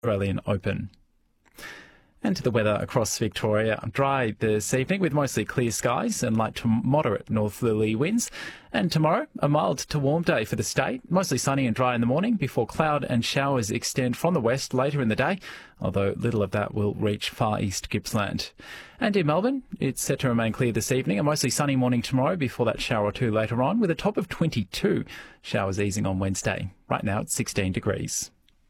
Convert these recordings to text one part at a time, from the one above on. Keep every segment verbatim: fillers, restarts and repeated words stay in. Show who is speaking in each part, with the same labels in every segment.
Speaker 1: Australian Open. And to the weather across Victoria, dry this evening with mostly clear skies and light to moderate northerly winds. And tomorrow, a mild to warm day for the state, mostly sunny and dry in the morning before cloud and showers extend from the west later in the day, although little of that will reach far east Gippsland. And in Melbourne, it's set to remain clear this evening, a mostly sunny morning tomorrow before that shower or two later on, with a top of twenty-two, showers easing on Wednesday. Right now it's sixteen degrees.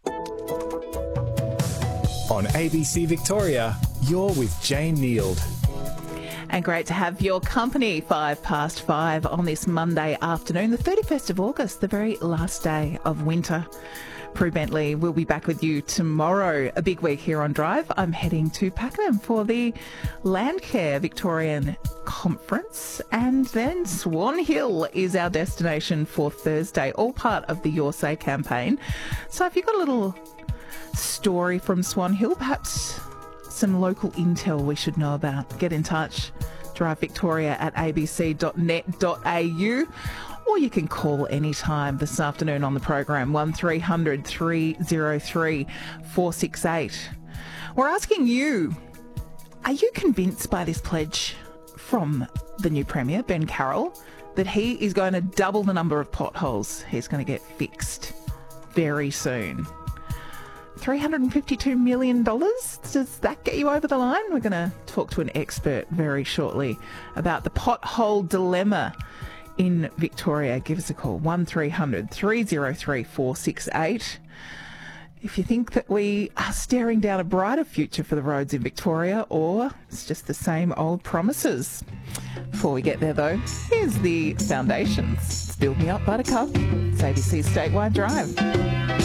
Speaker 2: On A B C Victoria, you're with Jane Neild.
Speaker 3: And great to have your company, five past five on this Monday afternoon, the thirty-first of August, the very last day of winter. Prue Bentley will be back with you tomorrow. A big week here on Drive. I'm heading to Pakenham for the Landcare Victorian Conference, and then Swan Hill is our destination for Thursday, all part of the Your Say campaign. So if you've got a little story from Swan Hill, perhaps some local intel we should know about, get in touch. Drive Victoria at a b c dot net dot a u, or you can call anytime this afternoon on the program, one three hundred three oh three four six eight. We're asking you, are you convinced by this pledge from the new Premier, Ben Carroll, that he is going to double the number of potholes he's going to get fixed very soon? three hundred fifty-two million dollars? Does that get you over the line? We're going to talk to an expert very shortly about the pothole dilemma in Victoria. Give us a call, one three hundred three oh three four six eight. If you think that we are staring down a brighter future for the roads in Victoria, or it's just the same old promises. Before we get there, though, here's the Foundations. Build Me Up, Buttercup. It's A B C Statewide Drive.